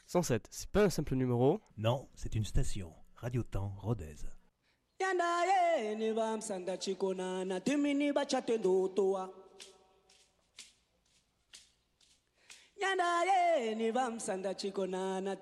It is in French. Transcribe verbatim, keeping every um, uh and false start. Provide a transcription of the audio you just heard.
cent sept, c'est pas un simple numéro. Non, c'est une station. Radio Temps, Rodez. Yandaye ni bamsanda chikona na timini bachate ndotoa. Yandaye ni bamsanda chikona na